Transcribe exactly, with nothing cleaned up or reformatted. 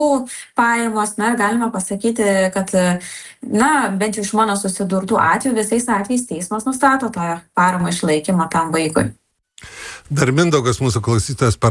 pajamos, na, galima pasakyti, kad, na, bent jau iš mano susidurtų atvejų, visais atvejais teismas nustato tą paramą išlaikymą tam vaikui. Dar Mindaugas mūsų klausytojas